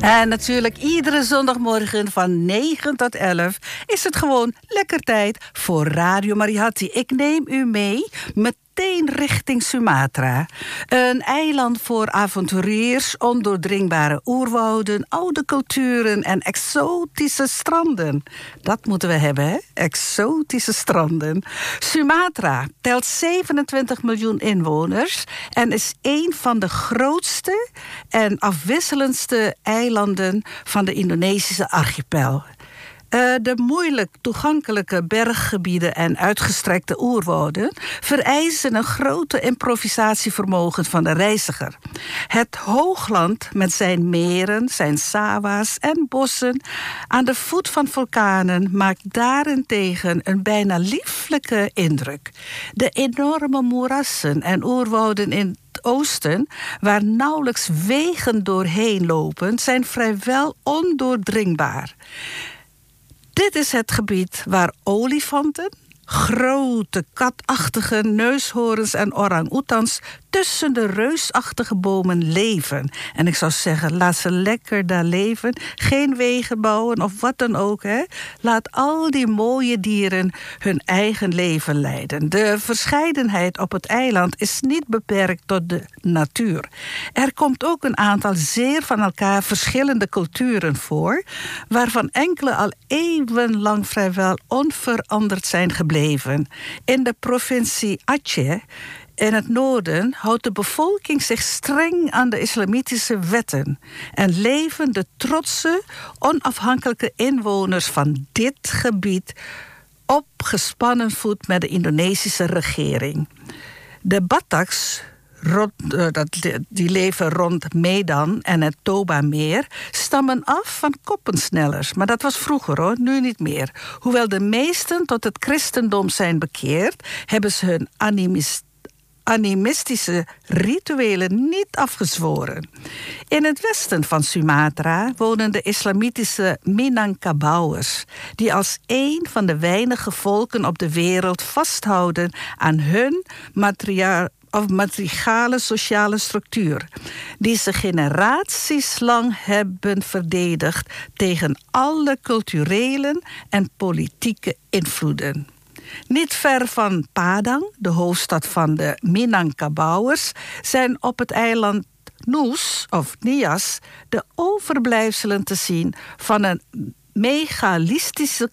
En natuurlijk iedere zondagmorgen van 9 tot 11 is het gewoon lekker tijd voor Radio Mariatti. Ik neem u mee meteen richting Sumatra. Een eiland voor avonturiers, ondoordringbare oerwouden, oude culturen en exotische stranden. Dat moeten we hebben, hè? Exotische stranden. Sumatra telt 27 miljoen inwoners en is een van de grootste en afwisselendste eilanden van de Indonesische archipel. De moeilijk toegankelijke berggebieden en uitgestrekte oerwouden vereisen een grote improvisatievermogen van de reiziger. Het hoogland met zijn meren, zijn sawa's en bossen aan de voet van vulkanen maakt daarentegen een bijna lieflijke indruk. De enorme moerassen en oerwouden in het oosten, waar nauwelijks wegen doorheen lopen, zijn vrijwel ondoordringbaar. Dit is het gebied waar olifanten, grote katachtige neushoorns en orang-oetans tussen de reusachtige bomen leven. En ik zou zeggen, laat ze lekker daar leven. Geen wegen bouwen of wat dan ook. Hè. Laat al die mooie dieren hun eigen leven leiden. De verscheidenheid op het eiland is niet beperkt tot de natuur. Er komt ook een aantal zeer van elkaar verschillende culturen voor, waarvan enkele al eeuwenlang vrijwel onveranderd zijn gebleven. In de provincie Aceh in het noorden houdt de bevolking zich streng aan de islamitische wetten en leven de trotse, onafhankelijke inwoners van dit gebied op gespannen voet met de Indonesische regering. De Bataks, die leven rond Medan en het Toba-meer, stammen af van koppensnellers. Maar dat was vroeger hoor, nu niet meer. Hoewel de meesten tot het christendom zijn bekeerd, hebben ze hun animistische rituelen niet afgezworen. In het westen van Sumatra wonen de islamitische Minangkabaus, die als een van de weinige volken op de wereld vasthouden aan hun matrigale sociale structuur, die ze generaties lang hebben verdedigd tegen alle culturele en politieke invloeden. Niet ver van Padang, de hoofdstad van de Minangkabauers, zijn op het eiland Nias de overblijfselen te zien van een megalithische